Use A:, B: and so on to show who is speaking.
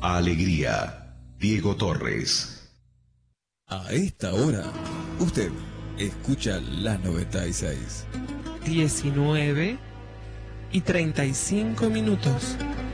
A: Alegría, Diego Torres.
B: A esta hora, usted escucha la 96.
C: 19:35.